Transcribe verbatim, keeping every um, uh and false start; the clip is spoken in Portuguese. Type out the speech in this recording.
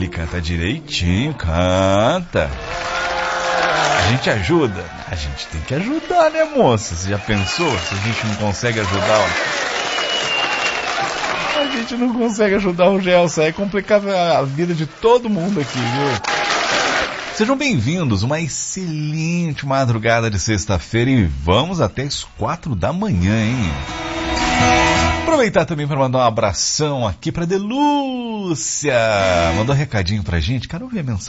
canta direitinho, canta. A gente ajuda? A gente tem que ajudar, né, moça? Você já pensou? Se a gente não consegue ajudar... A gente não consegue ajudar o Gelson. É complicado a vida de todo mundo aqui, viu? Sejam bem-vindos, uma excelente madrugada de sexta-feira e vamos até as quatro da manhã, hein? Aproveitar também para mandar um abração aqui para Delúcia. Mandou um recadinho pra gente. Quero ouvir a mensagem.